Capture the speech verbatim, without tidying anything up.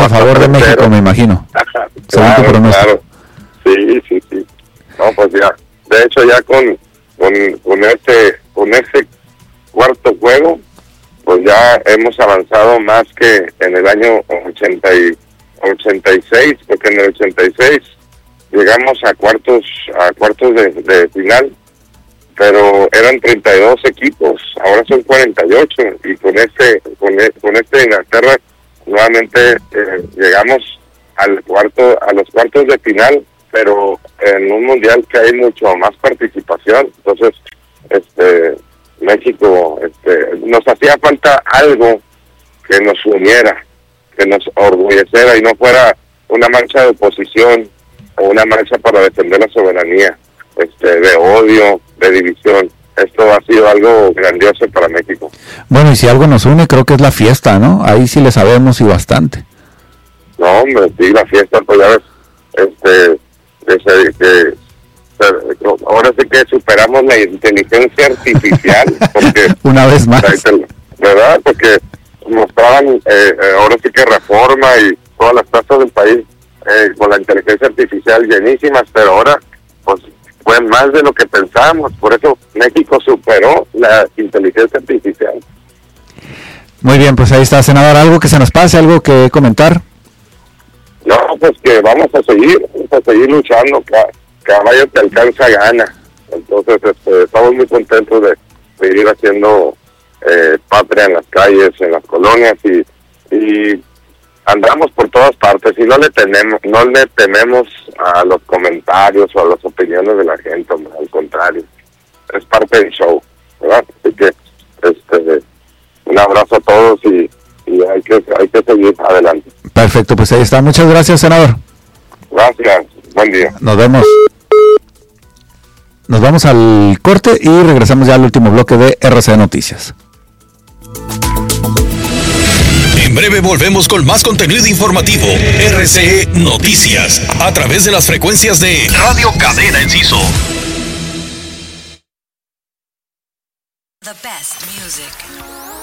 a favor de México, me imagino. Claro, claro. Sí, sí, sí. No, pues ya, de hecho ya con con, con este con ese cuarto juego, pues ya hemos avanzado más que en el año ochenta y seis, porque en el ochenta y seis llegamos a cuartos a cuartos de, de final, pero eran treinta y dos equipos, ahora son cuarenta y ocho, y con este con, con este Inglaterra nuevamente eh, llegamos al cuarto a los cuartos de final, pero en un mundial que hay mucho más participación. Entonces este México este nos hacía falta algo que nos uniera, que nos orgulleciera y no fuera una marcha de oposición o una marcha para defender la soberanía, este de odio, de división. Esto ha sido algo grandioso para México. Bueno, y si algo nos une, creo que es la fiesta, ¿no? Ahí sí le sabemos y bastante. No, hombre, sí, la fiesta, pues ya ves, este, que, que, que ahora sí que superamos la inteligencia artificial, porque una vez más, ¿verdad? Porque mostraban, eh, ahora sí que Reforma y todas las plazas del país eh, con la inteligencia artificial llenísimas, pero ahora, pues, fue más de lo que pensábamos, por eso México superó la inteligencia artificial. Muy bien, pues ahí está, senador, ¿algo que se nos pase, algo que comentar? No, pues que vamos a seguir, vamos a seguir luchando, caballo te alcanza gana. Entonces este, estamos muy contentos de seguir haciendo eh, patria en las calles, en las colonias, y, y andamos por todas partes y no le tenemos, no le tememos a los comentarios o a las opiniones de la gente, hombre, al contrario, es parte del show, ¿verdad? Así que este un abrazo a todos y, y hay que hay que seguir adelante. Perfecto, pues ahí está. Muchas gracias, senador. Gracias, buen día. Nos vemos. Nos vamos al corte y regresamos ya al último bloque de R C Noticias. En breve volvemos con más contenido informativo. R C E Noticias, a través de las frecuencias de Radio Cadena Enciso. The best music.